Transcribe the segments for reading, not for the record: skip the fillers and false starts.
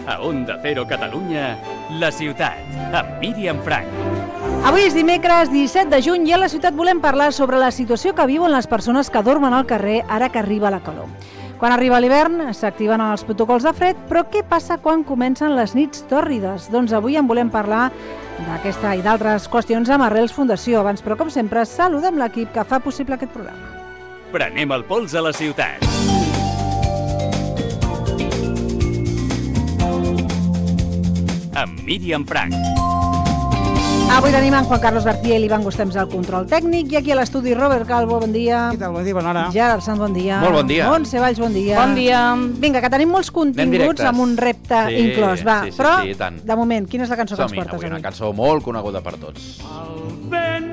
A Onda Cero Catalunya, La Ciutat, amb Míriam Frank. Avui és dimecres 17 de juny i a La Ciutat volem parlar sobre la situació que viuen les persones que dormen al carrer ara que arriba la calor. Quan arriba l'hivern s'activen els protocols de fred, però què passa quan comencen les nits tòrrides? Doncs avui en volem parlar d'aquesta i d'altres qüestions amb Arrels Fundació. Abans, però com sempre, saludem l'equip que fa possible aquest programa. Prenem el pols a la ciutat. Amb Míriam Frank. Avui tenim en Juan Carlos García i l'Ivan Gustems al control tècnic i aquí a l'estudi Robert Calvo, bon dia. Què tal? Bon dia, bona hora. Gerard Sant, bon dia. Molt bon dia. Montse Valls, bon dia. Bon dia. Vinga, que tenim molts continguts amb un repte inclòs. Va, però, de moment, quina és la cançó que ens portes avui? Una cançó molt coneguda per tots. El vent,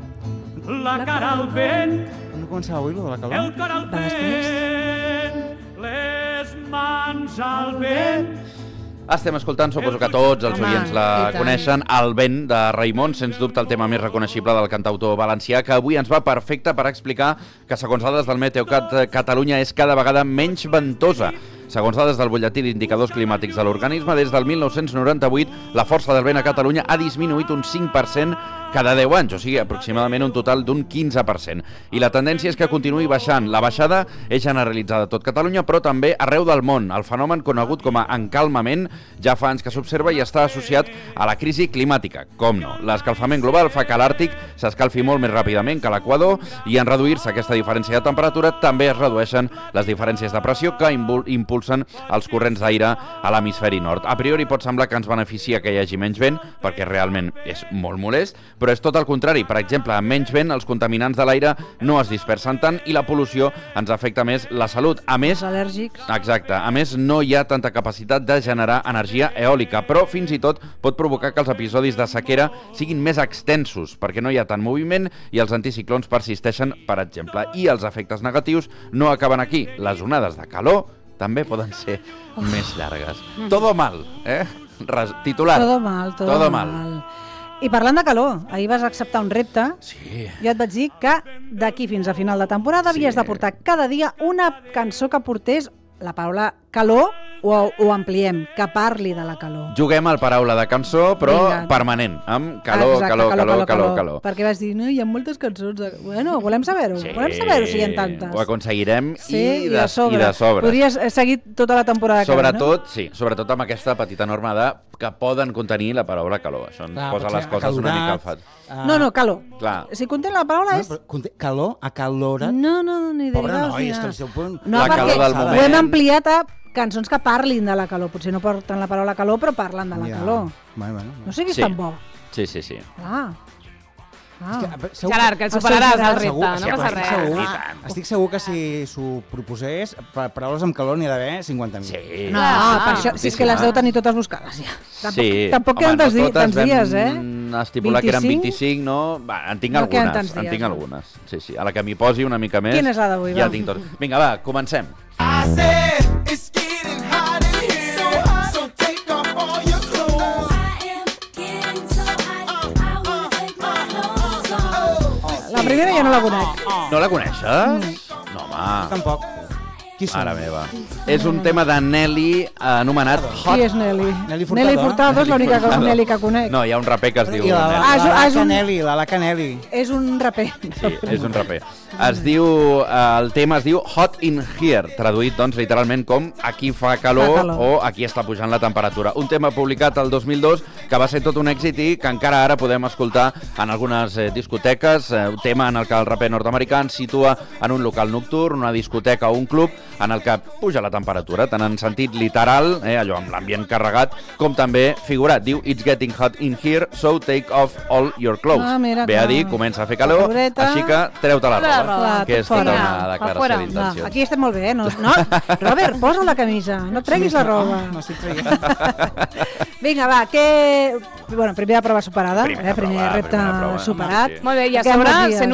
la cara al vent, No començava avui, lo de la calor? el cor al vent, les mans al vent. Estem escoltant, suposo que tots els oients la coneixen, El vent de Raimon, sens dubte el tema més reconeixible del cantautor valencià, que avui ens va perfecte per explicar que, segons dades del Meteocat, Catalunya és cada vegada menys ventosa. Segons dades del butlletí d'indicadors climàtics de l'organisme, des del 1998 la força del vent a Catalunya ha disminuït un 5% cada 10 anys, o sigui, aproximadament un total d'un 15%. I la tendència és que continuï baixant. La baixada és generalitzada a tot Catalunya, però també arreu del món. El fenomen conegut com a encalmament ja fa anys que s'observa i està associat a la crisi climàtica. Com no? L'escalfament global fa que l'Àrtic s'escalfi molt més ràpidament que l'Equador i en reduir-se aquesta diferència de temperatura també es redueixen les diferències de pressió que impulsen els corrents d'aire a l'hemisferi nord. A priori pot semblar que ens beneficia que hi hagi menys vent, perquè realment és molt molest, però és tot el contrari. Per exemple, amb menys vent, els contaminants de l'aire no es dispersen tant i la pol·lució ens afecta més la salut. A més, Els al·lèrgics. exacte. A més, no hi ha tanta capacitat de generar energia eòlica, però fins i tot pot provocar que els episodis de sequera siguin més extensos, perquè no hi ha tant moviment i els anticiclons persisteixen, per exemple. I els efectes negatius no acaben aquí. Les onades de calor també poden ser més llargues. Todo mal, titular. Todo mal, todo mal. I parlant de calor, ahir vas acceptar un repte. Sí. Jo et vaig dir que d'aquí fins a final de temporada havies de portar cada dia una cançó que portés la paraula calor o ampliem, que parli de la calor. Juguem al paraula de cançó, però Vinga. permanent, amb calor, Exacte, calor. Perquè vas dir, no, hi ha moltes cançons. Bueno, volem saber-ho. Sí, Volem saber-ho si hi ha tantes. ho aconseguirem Sí, i de sobre. Podries seguir tota la temporada que ve, Sobretot, sí, sobretot amb aquesta petita norma que poden contenir la paraula calor. Això ens posa les coses una mica al fat. No, calor. Clar. Si conté la paraula és... Conté calor, acalora't. No, ni de Pobre veritat. noi, és que el seu punt... No, La calor perquè del moment. ho hem ampliat a cançons que parlin de la calor. Potser no porten la paraula calor, però parlen de la calor. Bueno. No siguis Sí. tan bo. Sí. Gerard, que el superaràs, el repte, segur, no passa res. Estic segur que si s'ho proposés, per paraules amb calor n'hi ha d'haver 50.000. Sí. No, per això, si és que les deu tenir totes buscades, ja. Tampoc queden tants dies, Vam estipular que eren 25, no? Va, en tinc No queden algunes, tants dies, no. algunes. Sí. A la que m'hi posi una mica més... Quina és la d'avui, Ja va? tinc tot. Vinga, va, comencem. I said it's getting hot in here, so take off all your clothes. I am getting so hot, I wanna take my clothes off. La primera ja no la conec. No la coneixes? No, home. Tampoc. Qui són? Mare meva. És un tema de Nelly anomenat Hot. Qui és Nelly? Nelly Furtado. Nelly Furtado és l'única Nelly que conec. No, hi ha un raper que es diu I Nelly. és un- la Canelli. És un raper. Sí, és un raper. Es diu, el tema es diu Hot in Here, traduït doncs literalment com aquí fa calor o aquí està pujant la temperatura. Un tema publicat el 2002 que va ser tot un èxit i que encara ara podem escoltar en algunes discoteques. Un tema en el que el raper nord-americà ens situa en un local nocturn, una discoteca o un club en el que puja la temperatura, tant en sentit literal, allò amb l'ambient carregat, com també figurat. Diu It's getting hot in here, so take off all your clothes. Mira, Ve a clar. dir, comença a fer calor, Caloreta. així que treu-te la roba. Clar, Que és tot tota fora. una declaració Fora. d'intencions. Aquí estem molt bé, no? Robert, posa la camisa, no treguis la roba. No estic traient. Vinga, va, que... Bueno, primera prova superada, Primera primer prova, repte primera prova. superat. Sí. Molt bé, i a Què sobre, em dies? sent